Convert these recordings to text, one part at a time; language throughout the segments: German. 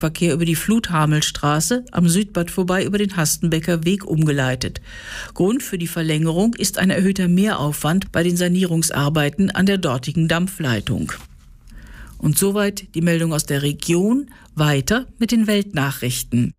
Verkehr über die Fluthamelstraße am Südbad vorbei über den Hastenbecker Weg umgeleitet. Grund für die Verlängerung ist ein erhöhter Mehraufwand bei den Sanierungsarbeiten an der dortigen Dampfleitung. Und soweit die Meldung aus der Region. Weiter mit den Weltnachrichten.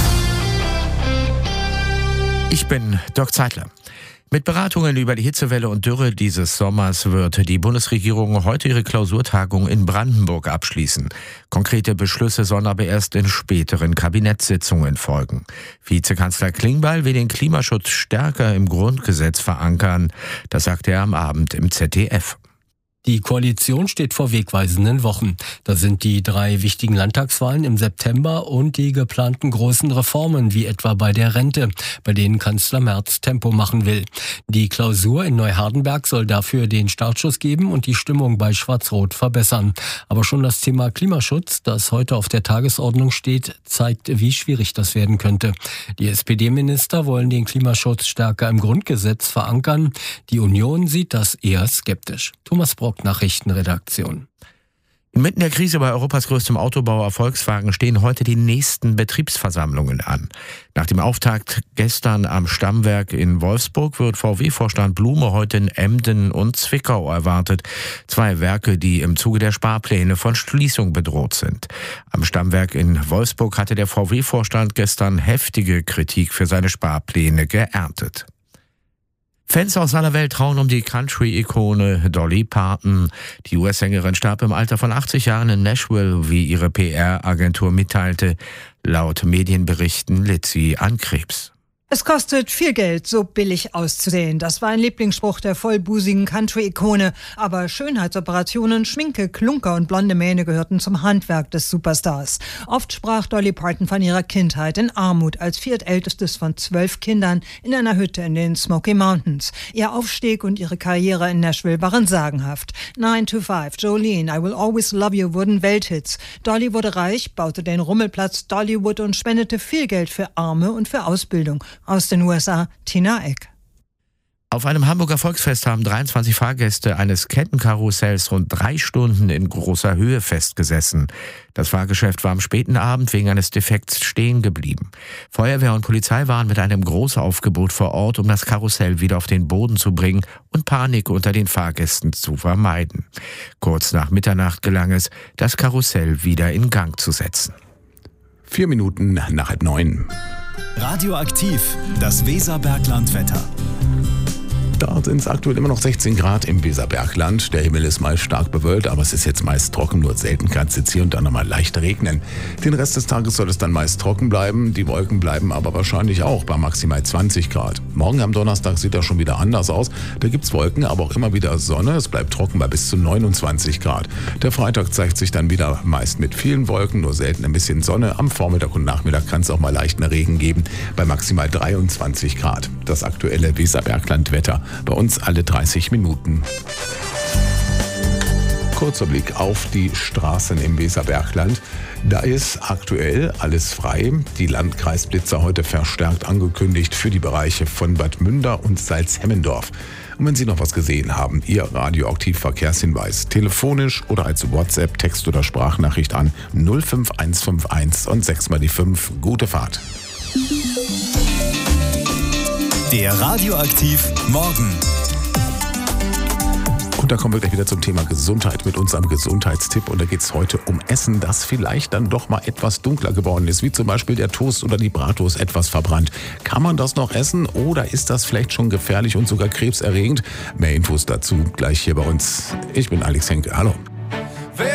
Ich bin Dirk Zeitler. Mit Beratungen über die Hitzewelle und Dürre dieses Sommers wird die Bundesregierung heute ihre Klausurtagung in Brandenburg abschließen. Konkrete Beschlüsse sollen aber erst in späteren Kabinettssitzungen folgen. Vizekanzler Klingbeil will den Klimaschutz stärker im Grundgesetz verankern. Das sagte er am Abend im ZDF. Die Koalition steht vor wegweisenden Wochen. Da sind die 3 wichtigen Landtagswahlen im September und die geplanten großen Reformen, wie etwa bei der Rente, bei denen Kanzler Merz Tempo machen will. Die Klausur in Neuhardenberg soll dafür den Startschuss geben und die Stimmung bei Schwarz-Rot verbessern. Aber schon das Thema Klimaschutz, das heute auf der Tagesordnung steht, zeigt, wie schwierig das werden könnte. Die SPD-Minister wollen den Klimaschutz stärker im Grundgesetz verankern. Die Union sieht das eher skeptisch. Thomas Brock, Nachrichtenredaktion. Inmitten der Krise bei Europas größtem Autobauer Volkswagen stehen heute die nächsten Betriebsversammlungen an. Nach dem Auftakt gestern am Stammwerk in Wolfsburg wird VW-Vorstand Blume heute in Emden und Zwickau erwartet. 2 Werke, die im Zuge der Sparpläne von Schließung bedroht sind. Am Stammwerk in Wolfsburg hatte der VW-Vorstand gestern heftige Kritik für seine Sparpläne geerntet. Fans aus aller Welt trauen um die Country-Ikone Dolly Parton. Die US-Sängerin starb im Alter von 80 Jahren in Nashville, wie ihre PR-Agentur mitteilte. Laut Medienberichten litt sie an Krebs. Es kostet viel Geld, so billig auszusehen. Das war ein Lieblingsspruch der vollbusigen Country-Ikone. Aber Schönheitsoperationen, Schminke, Klunker und blonde Mähne gehörten zum Handwerk des Superstars. Oft sprach Dolly Parton von ihrer Kindheit in Armut als viertältestes von 12 Kindern in einer Hütte in den Smoky Mountains. Ihr Aufstieg und ihre Karriere in Nashville waren sagenhaft. 9 to 5, Jolene, I Will Always Love You wurden Welthits. Dolly wurde reich, baute den Rummelplatz Dollywood und spendete viel Geld für Arme und für Ausbildung. Aus den USA, Tina Eck. Auf einem Hamburger Volksfest haben 23 Fahrgäste eines Kettenkarussells rund 3 Stunden in großer Höhe festgesessen. Das Fahrgeschäft war am späten Abend wegen eines Defekts stehen geblieben. Feuerwehr und Polizei waren mit einem Großaufgebot vor Ort, um das Karussell wieder auf den Boden zu bringen und Panik unter den Fahrgästen zu vermeiden. Kurz nach Mitternacht gelang es, das Karussell wieder in Gang zu setzen. 4 Minuten nach 8:30. Radioaktiv, das Weserbergland-Wetter. Dort sind es aktuell immer noch 16 Grad im Weserbergland. Der Himmel ist meist stark bewölkt, aber es ist jetzt meist trocken. Nur selten kann es jetzt hier und da nochmal leicht regnen. Den Rest des Tages soll es dann meist trocken bleiben. Die Wolken bleiben aber wahrscheinlich auch bei maximal 20 Grad. Morgen am Donnerstag sieht das schon wieder anders aus. Da gibt es Wolken, aber auch immer wieder Sonne. Es bleibt trocken bei bis zu 29 Grad. Der Freitag zeigt sich dann wieder meist mit vielen Wolken, nur selten ein bisschen Sonne. Am Vormittag und Nachmittag kann es auch mal leichten Regen geben bei maximal 23 Grad. Das aktuelle Weserbergland-Wetter. Bei uns alle 30 Minuten. Kurzer Blick auf die Straßen im Weserbergland. Da ist aktuell alles frei. Die Landkreisblitzer heute verstärkt angekündigt für die Bereiche von Bad Münder und Salzhemmendorf. Und wenn Sie noch was gesehen haben, Ihr Radioaktiv-Verkehrshinweis telefonisch oder als WhatsApp, Text- oder Sprachnachricht an 05151 und 6 mal die 5. Gute Fahrt. Der Radioaktiv Morgen. Und da kommen wir gleich wieder zum Thema Gesundheit mit unserem Gesundheitstipp. Und da geht es heute um Essen, das vielleicht dann doch mal etwas dunkler geworden ist, wie zum Beispiel der Toast oder die Bratwurst etwas verbrannt. Kann man das noch essen oder ist das vielleicht schon gefährlich und sogar krebserregend? Mehr Infos dazu gleich hier bei uns. Ich bin Alex Henke. Hallo.